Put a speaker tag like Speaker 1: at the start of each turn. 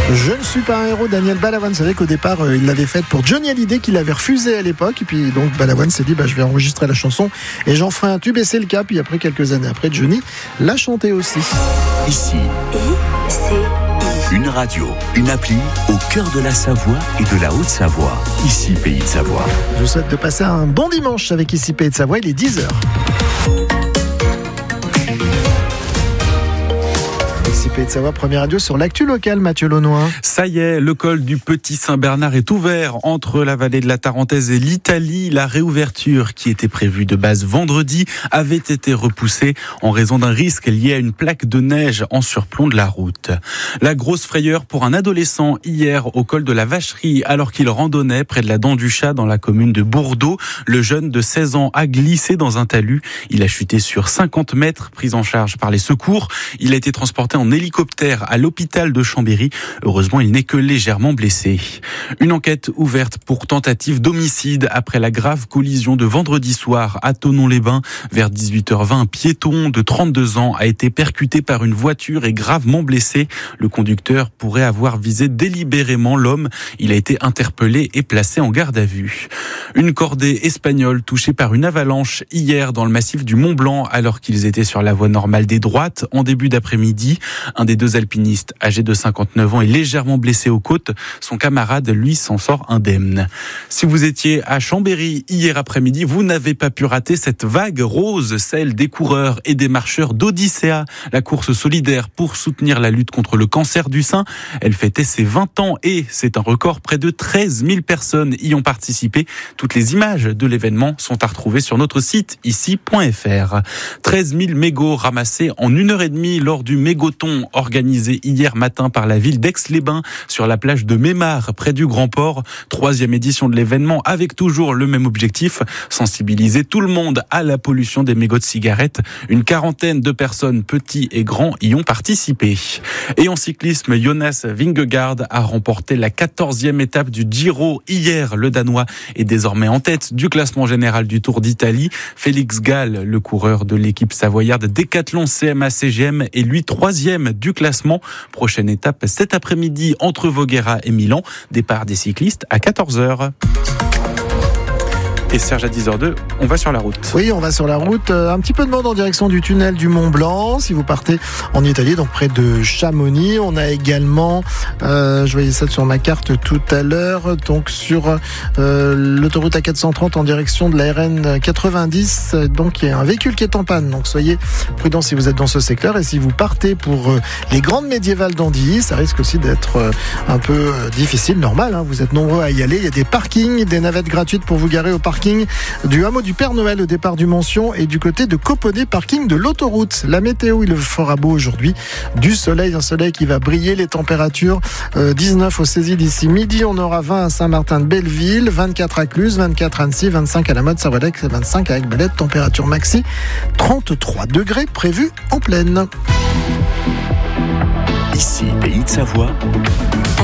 Speaker 1: Je ne suis pas un héros, Daniel Balavoine. Vous savez qu'au départ, il l'avait faite pour Johnny Hallyday, qu'il avait refusé à l'époque. Et puis donc Balavoine s'est dit, je vais enregistrer la chanson et j'en ferai un tube. Et c'est le cas. Puis après, quelques années après, Johnny l'a chanté aussi.
Speaker 2: Ici, une radio, une appli au cœur de la Savoie et de la Haute-Savoie. Ici, Pays de Savoie.
Speaker 1: Je vous souhaite de passer un bon dimanche avec Ici, Pays de Savoie. Il est 10h. Pays de Savoie, première radio sur l'actu locale, Mathieu Launois.
Speaker 3: Ça y est, le col du Petit Saint-Bernard est ouvert entre la vallée de la Tarentaise et l'Italie. La réouverture, qui était prévue de base vendredi, avait été repoussée en raison d'un risque lié à une plaque de neige en surplomb de la route. La grosse frayeur pour un adolescent hier au col de la Vacherie, alors qu'il randonnait près de la Dent du Chat dans la commune de Bourdeau. Le jeune de 16 ans a glissé dans un talus. Il a chuté sur 50 mètres, pris en charge par les secours. Il a été transporté en hélicoptère à l'hôpital de Chambéry. Heureusement, il n'est que légèrement blessé. Une enquête ouverte pour tentative d'homicide après la grave collision de vendredi soir à Thonon-les-Bains. Vers 18h20, un piéton de 32 ans a été percuté par une voiture et gravement blessé. Le conducteur pourrait avoir visé délibérément l'homme. Il a été interpellé et placé en garde à vue. Une cordée espagnole touchée par une avalanche hier dans le massif du Mont-Blanc alors qu'ils étaient sur la voie normale des droites en début d'après-midi. Un des deux alpinistes, âgé de 59 ans, est légèrement blessé aux côtes. Son camarade, lui, s'en sort indemne. Si vous étiez à Chambéry hier après-midi, vous n'avez pas pu rater cette vague rose, celle des coureurs et des marcheurs d'Odyssea, la course solidaire pour soutenir la lutte contre le cancer du sein. Elle fêtait ses 20 ans et c'est un record. Près de 13 000 personnes y ont participé. Toutes les images de l'événement sont à retrouver sur notre site ici.fr. 13 000 mégots ramassés en 1h30 lors du mégoton organisé hier matin par la ville d'Aix-les-Bains sur la plage de Mémar, près du Grand Port. 3e édition de l'événement avec toujours le même objectif, sensibiliser tout le monde à la pollution des mégots de cigarettes. Une 40aine de personnes, petits et grands, y ont participé. Et en cyclisme, Jonas Vingegaard a remporté la 14e étape du Giro hier. Le Danois est désormais en tête du classement général du Tour d'Italie. Félix Gall, le coureur de l'équipe savoyarde Décathlon CMA-CGM, est lui 3e du classement. Prochaine étape cet après-midi entre Voghera et Milan. Départ des cyclistes à 14h. Et Serge, à 10h02, on va sur la route.
Speaker 1: Oui, on va sur la route. Un petit peu de monde en direction du tunnel du Mont Blanc. Si vous partez en Italie, donc près de Chamonix. On a également, je voyais ça sur ma carte tout à l'heure, donc sur l'autoroute A430 en direction de la RN 90. Donc il y a un véhicule qui est en panne. Donc soyez prudents si vous êtes dans ce secteur. Et si vous partez pour les grandes médiévales d'Andilly, ça risque aussi d'être un peu difficile, normal. Hein, vous êtes nombreux à y aller. Il y a des parkings, des navettes gratuites pour vous garer au parking du hameau du Père Noël au départ du Mention et du côté de Coponnet, parking de l'autoroute. La météo, il fera beau aujourd'hui, du soleil, un soleil qui va briller, les températures 19 au Césil d'ici midi, on aura 20 à Saint-Martin-de-Belleville, 24 à Cluse, 24 à Annecy, 25 à la Motte-Savoie-d'Aix et 25 à Aigues-Belette, température maxi 33 degrés prévue en pleine.
Speaker 2: Ici, Pays de Savoie.